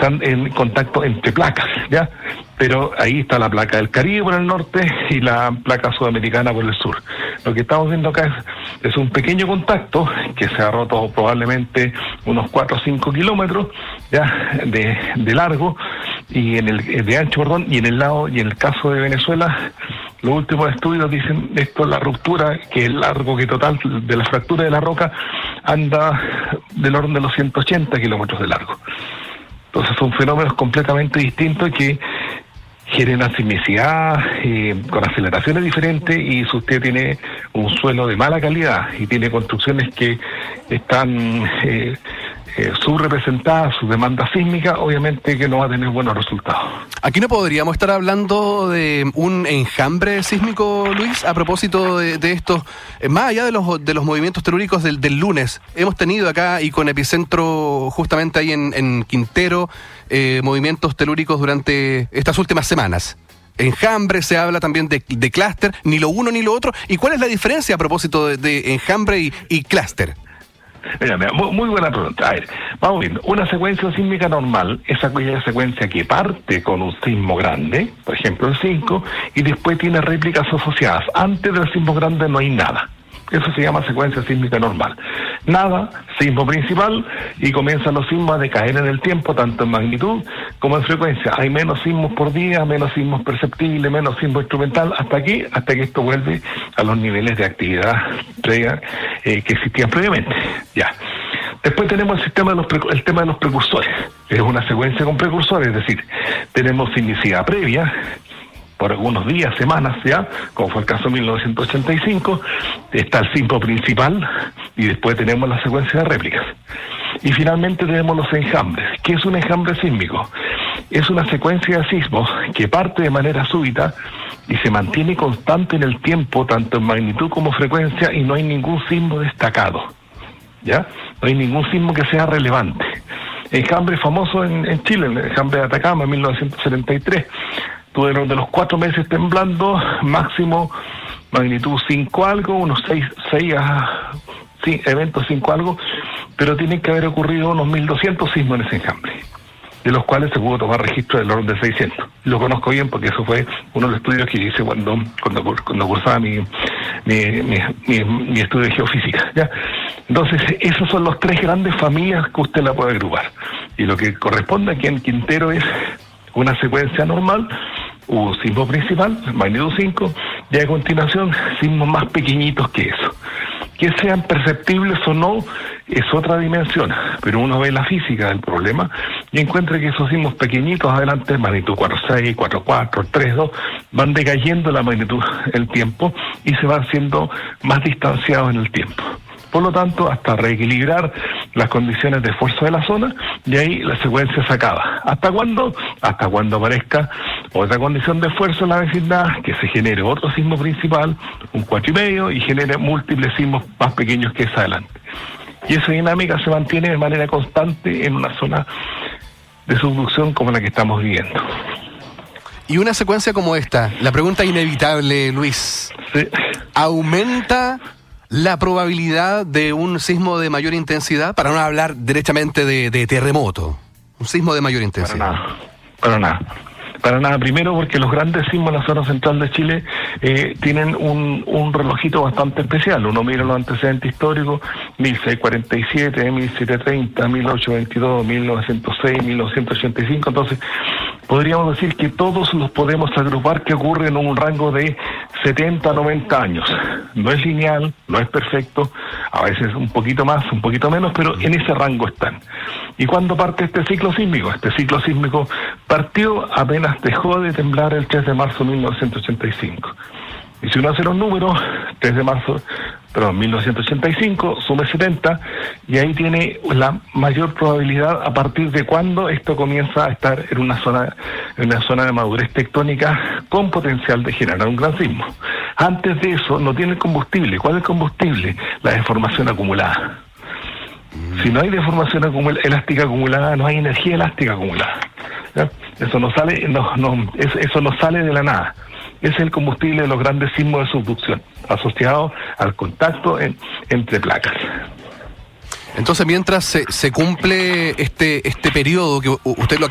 están en contacto entre placas, ¿ya? Pero ahí está la placa del Caribe por el norte y la placa sudamericana por el sur. Lo que estamos viendo acá es un pequeño contacto que se ha roto probablemente unos 4 o 5 kilómetros, ¿ya? de largo y de ancho, perdón, y en el caso de Venezuela, los últimos estudios dicen esto, la ruptura, que el largo que total de la fractura de la roca anda del orden de los 180 kilómetros de largo. Entonces son fenómenos completamente distintos que generan sismicidad, con aceleraciones diferentes, y si usted tiene un suelo de mala calidad y tiene construcciones que están subrepresentadas, su demanda sísmica, obviamente que no va a tener buenos resultados. Aquí no podríamos estar hablando de un enjambre sísmico, Luis, a propósito de estos, más allá de los movimientos telúricos del lunes. Hemos tenido acá, y con epicentro justamente ahí en Quintero, movimientos telúricos durante estas últimas semanas. Enjambre, se habla también de clúster, ni lo uno ni lo otro. ¿Y cuál es la diferencia a propósito de enjambre y clúster? Mira, muy buena pregunta. A ver, vamos viendo. Una secuencia sísmica normal es aquella secuencia que parte con un sismo grande, por ejemplo el 5, y después tiene réplicas asociadas. Antes del sismo grande no hay nada. Eso se llama secuencia sísmica normal. Nada, sismo principal, y comienzan los sismos a decaer en el tiempo, tanto en magnitud como en frecuencia. Hay menos sismos por día, menos sismos perceptibles, menos sismo instrumental, hasta que esto vuelve a los niveles de actividad previa que existían previamente. Ya. Después tenemos el tema de los precursores. Es una secuencia con precursores, es decir, tenemos sismicidad previa, por algunos días, semanas ya, como fue el caso de 1985, está el sismo principal y después tenemos la secuencia de réplicas. Y finalmente tenemos los enjambres. ¿Qué es un enjambre sísmico? Es una secuencia de sismos que parte de manera súbita y se mantiene constante en el tiempo, tanto en magnitud como frecuencia, y no hay ningún sismo destacado, ¿ya? No hay ningún sismo que sea relevante. Enjambre famoso en Chile, el enjambre de Atacama en 1973. Tuvieron de los 4 meses temblando, máximo magnitud 5 algo, unos 6 eventos 5 algo, pero tienen que haber ocurrido unos 1.200 sismos en ese enjambre, de los cuales se pudo tomar registro del orden de 600. Lo conozco bien porque eso fue uno de los estudios que hice cuando cursaba mi estudio de geofísica, ¿ya? Entonces, esos son los 3 grandes familias que usted la puede agrupar. Y lo que corresponde aquí en Quintero es una secuencia normal, un sismo principal, magnitud 5, y a continuación sismos más pequeñitos que eso. Que sean perceptibles o no es otra dimensión, pero uno ve la física del problema y encuentra que esos sismos pequeñitos adelante, magnitud 4.6, 4.4, 3.2, van decayendo la magnitud el tiempo y se van siendo más distanciados en el tiempo. Por lo tanto, hasta reequilibrar las condiciones de esfuerzo de la zona, y ahí la secuencia se acaba. ¿Hasta cuándo? Hasta cuando aparezca otra condición de esfuerzo en la vecindad, que se genere otro sismo principal, un 4.5, y genere múltiples sismos más pequeños que ese adelante. Y esa dinámica se mantiene de manera constante en una zona de subducción como la que estamos viviendo. Y una secuencia como esta, la pregunta inevitable, Luis, ¿sí? ¿Aumenta la probabilidad de un sismo de mayor intensidad? Para no hablar derechamente de terremoto, un sismo de mayor intensidad. Para nada. Primero porque los grandes sismos en la zona central de Chile tienen un relojito bastante especial. Uno mira los antecedentes históricos: 1647, 1730, 1822, 1906, 1985. Entonces, podríamos decir que todos los podemos agrupar que ocurren en un rango de 70 a 90 años. No es lineal, no es perfecto, a veces un poquito más, un poquito menos, pero en ese rango están. ¿Y cuándo parte este ciclo sísmico? Este ciclo sísmico partió apenas dejó de temblar el 3 de marzo de 1985. Y si uno hace los números, 1985, sume 70, y ahí tiene la mayor probabilidad a partir de cuando esto comienza a estar en una zona de madurez tectónica con potencial de generar un gran sismo. Antes de eso no tiene combustible. ¿Cuál es el combustible? La deformación acumulada. Si no hay deformación elástica acumulada, no hay energía elástica acumulada, ¿ya? Eso no sale, eso no sale de la nada. Ese es el combustible de los grandes sismos de subducción, asociado al contacto entre placas. Entonces, mientras se cumple este periodo que usted lo